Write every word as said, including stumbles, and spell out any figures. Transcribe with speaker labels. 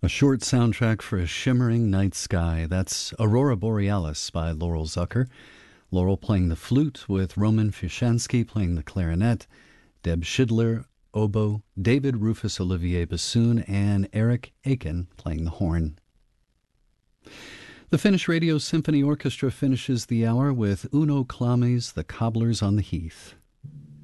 Speaker 1: A short soundtrack for a shimmering night sky. That's Aurora Borealis by Laurel Zucker. Laurel playing the flute with Roman Fushansky playing the clarinet, Deb Schidler, oboe, David Rufus Olivier bassoon, and Eric Aiken playing the horn. The Finnish Radio Symphony Orchestra finishes the hour with Uno Klame's The Cobblers on the Heath.